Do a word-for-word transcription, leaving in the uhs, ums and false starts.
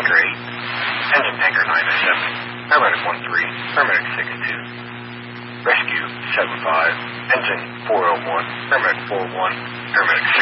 Tanker eight, engine Tanker nine oh seven, paramedic one three, paramedic six two, rescue seven five, engine four oh one, paramedic four one, paramedic